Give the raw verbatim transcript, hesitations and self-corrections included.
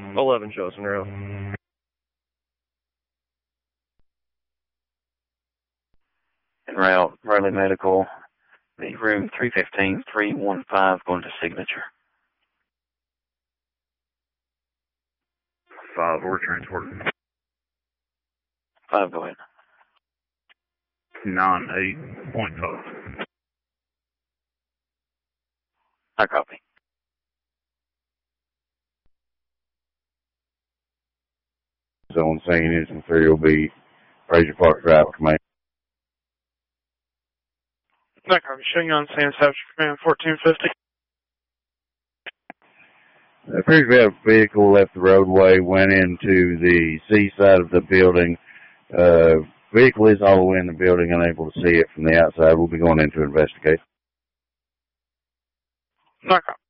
eleven Chosen Road. En route, Riley Medical, the room three fifteen, three one five going to Signature. Five, we're transporting. Five, go ahead. Nine eight point five. I copy. So on scene, instant three will be Fraser Park Drive, command. I copy. Showing on San Subject Command fourteen fifty. The Fraser vehicle left the roadway, went into the C side of the building. Uh, vehicle is all the way in the building, unable to see it from the outside. We'll be going in to investigate. I copy.